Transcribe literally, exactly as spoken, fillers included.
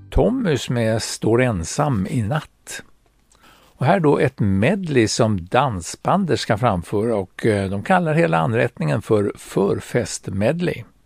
Tommys med Står ensam i natt. Och här då ett medley som dansbandet ska framföra och de kallar hela anrättningen för förfestmedley.